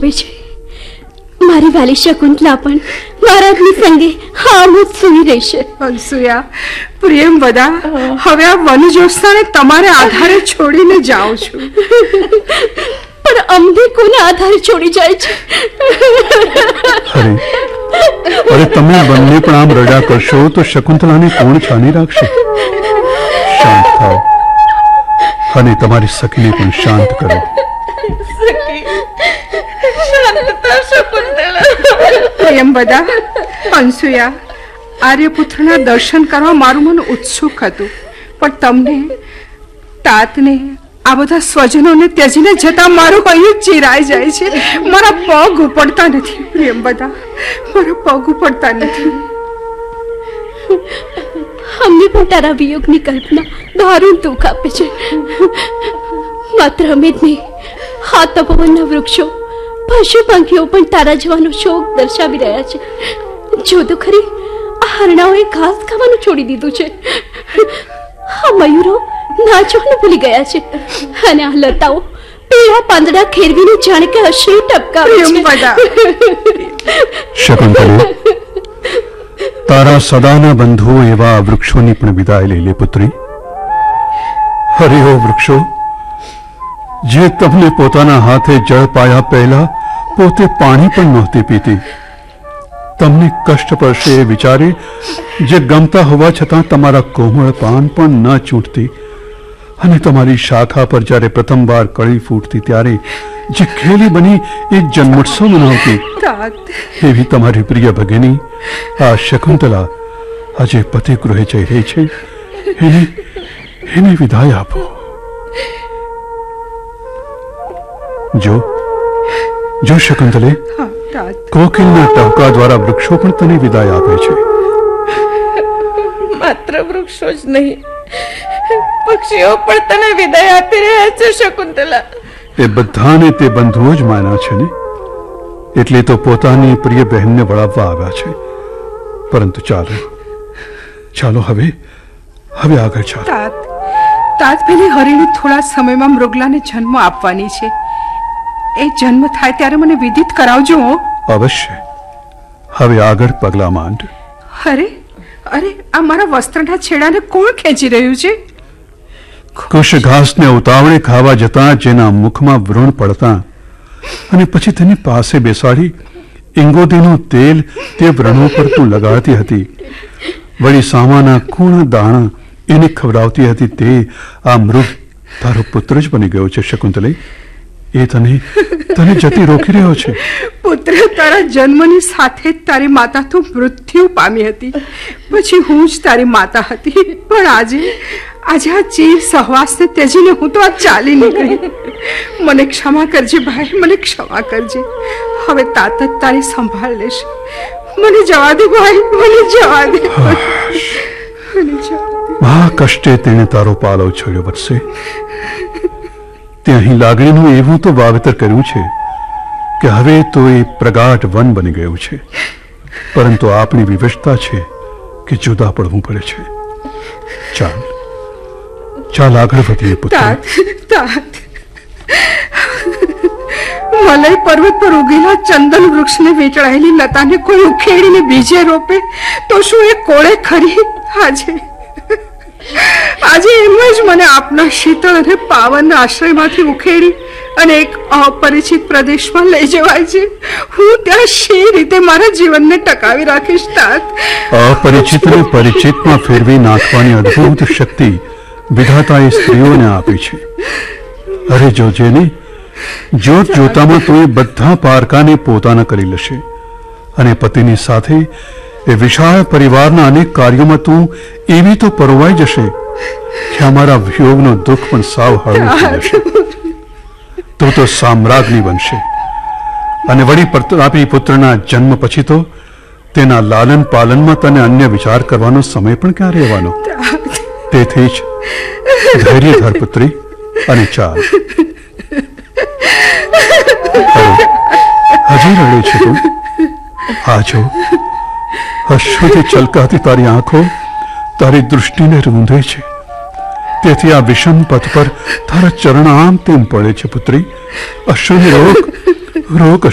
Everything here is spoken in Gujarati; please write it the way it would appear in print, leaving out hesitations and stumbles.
શોભે છે. મારી વાલી શકુંતલા પણ મહારાજની સંગે આમોદ સુની રહેશે. અનસુયા, પ્રિયમવદા, હવે આ વનજોત્સવને તમારે આધારે છોડીને જાઉં છું. પણ અમને કોને આધારે છોડી જાય છે? અરે તમે બંને પણ આમ રડા કરશો તો શકુંતલાને કોણ છાની રાખશે? શાંત થાઓ અને તમારી સખીને પણ શાંત કરો. પ્રિયમવદા, અનસુયા, આર્યપુત્રના દર્શન કરવા મારું મન ઉત્સુક હતું, પણ તમને, તાતને, આ બધા સ્વજનોને ત્યજીને જતા મારું હૈયું ચીરાઈ જાય છે. મારા પગ ઉપડતા નથી. પ્રિયમવદા, મારા પગ ઉપડતા નથી. અમને પણ તારા વિયોગની કલ્પના દારૂણ દુઃખ આપે છે. માત્ર અમે જ નહીં, હા તપોવનના વૃક્ષો, પશુ પંખીઓ પણ તારા જવાનો શોક દર્શાવી રહ્યા છે. જો તો ખરી, આ હરણાઓએ ઘાસ ખાવાનું છોડી દીધું છે. આ મયુરો નાચવાનું ભૂલી ગયા છે. અને આ લતાઓ પીળા પાંદડા ખેરવીને જાણે કે અશ્રુ ટપકાવે છે. શકુંતલા, તારા સદાના બંધુઓ એવા વૃક્ષોની પણ વિદાય લઈ લે પુત્રી. હરિહો વૃક્ષો, જે તમને પોતાના હાથે જળ પાયા પહેલા પોતે પાણી પણ નહોતી પીતી, તમને કષ્ટ પડશે એ વિચારે જે ગમતા હોવા છતાં તમારા કોમળ પાન પણ ન ચૂંટતી, અને તમારી શાખા પર જ્યારે પ્રથમવાર કળી ફૂટતી ત્યારે જે ખેલી બની એક જન્મોત્સવ મનાવતી, એવી તમારી પ્રિય ભગિની આ શકુંતલા આજે પતિ ગૃહે જઈ રહી છે. એને વિદાય આપો. જો શકુંતલે, કોકિલના ટહુકા દ્વારા વૃક્ષો પણ તને વિદાય આપે છે. માત્ર વૃક્ષો જ નહીં, પક્ષીઓ પણ તને વિદાય આપી રહ્યા છે. શકુંતલા, એ બધાને તે બંધુઓ જ માન્યા છે ને, એટલે તો પોતાની પ્રિય બહેનને વળાવવા આવ્યા છે. પરંતુ ચાલો હવે આગળ ચાલો. તાત પેલી હરિણી થોડા સમયમાં મૃગલાને જન્મ આપવાની છે. એ જન્મ થાય ત્યારે મને વિદિત કરાવજો. અવશ્ય. હવે આગળ પગલા માંડ. અરે, આ મારા વસ્ત્રના છેડાને કોણ ખેંચી રહ્યું છે? કુશ ઘાસને ઉતાવળે ખાવા જતા જેના મુખમાં વ્રણ પડતા અને પછી તેની પાસે બેસાડી ઇંગોદીનું તેલ તે વ્રણો પર તું લગાડતી હતી, વળી સામાના કૂણા દાણા એને ખવડાવતી હતી, તે આ મૃગ તારો પુત્ર જ બની ગયો છે. શકુંતલે, એ તને જતી રોકી રહ્યો છે. પુત્ર, તારા જન્મની સાથે જ તારી માતા તો મૃત્યુ પામી હતી, પછી હું જ તારી માતા હતી. પણ આજે આ ચીર સહવાસને ત્યજીને હું તો આ ચાલી નીકળી. મને ક્ષમા કરજે ભાઈ, મને ક્ષમા કરજે. હવે તાત જ તારી સંભાળ લેશે. મને જવા દે ભાઈ, મને જવા દે. મહા કષ્ટે તેણે તારો પાલવ છોડ્યો વત્સે. તે અહીં લાગણીનું એવું તો વાવેતર કર્યું છે કે હવે તો એ પ્રગાઢ વન બની ગયું છે. પરંતુ આપણી વિવશતા છે કે જુદા પડવું પડે છે. ચાલ આગળ વધીએ પુત્ર. મલય પર્વત પર ઉગેલા ચંદન વૃક્ષને વેચડાયેલી લતાને કોઈ ઉખેડીને બીજે રોપે તો શું એ કોળે ખરી? આજે એમ જ મને આપના શીતળ અને પાવન આશ્રયમાંથી ઉખેડી અને એક અપરિચિત પ્રદેશમાં લઈ જવાય છે. હું ત્યાં શી રીતે મારા જીવનને ટકાવી રાખીશ? તાત, અપરિચિતને પરિચિતમાં ફેરવી નાખવાની અદ્ભુત શક્તિ વિધાતાએ સ્ત્રીઓને આપી છે. અરે જોજે ને, જોતામાં તો એ બધા પારકાને પોતાના કરી લેશે અને પતિની સાથે એ વિશાળ પરિવારના અનેક કાર્યોમાં તું એવી તો પરોવાઈ જશે કે અમારા વિયોગનો દુઃખ પણ સાવ હળવું થઈ જશે. તો સામ્રાજ્ઞી બનશે અને વળી પ્રતાપી પુત્રના જન્મ પછી તો તેના લાલન પાલનમાં તને અન્ય વિચાર કરવાનો સમય પણ ક્યાં રહેવાનો? તેથી જ ધૈર્ય ધર પુત્રી અને ચાલ. હજી રડે છે તું? આજો અશ્રુથી છલકાતી તારી આંખો તારી દૃષ્ટિને રૂંધે છે. તેથી આ વિષમ પથ પર તારા ચરણ આમ તેમ પડે છે પુત્રી. અશ્રુને રોક